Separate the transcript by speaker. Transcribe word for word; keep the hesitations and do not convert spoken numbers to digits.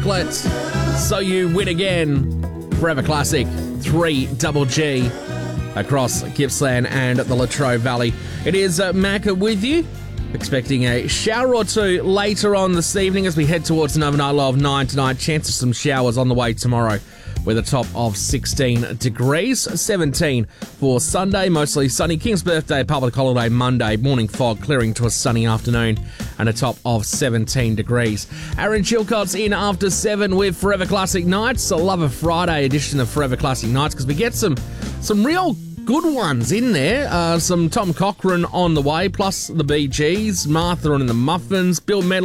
Speaker 1: Chocolate, So You Win Again. Forever Classic, three double G across Gippsland and the Latrobe Valley. It is uh, Mac with you. Expecting a shower or two later on this evening as we head towards an overnight low of nine tonight. Chance of some showers on the way tomorrow with a top of sixteen degrees. seventeen for Sunday, mostly sunny. King's birthday, public holiday Monday. Morning fog clearing to a sunny afternoon and a top of seventeen degrees. Aaron Chilcott's in after seven with Forever Classic Nights. I love a Friday edition of Forever Classic Nights because we get some, some real good ones in there. Uh, some Tom Cochrane on the way, plus the Bee Gees, Martha and the Muffins, Bill Medley.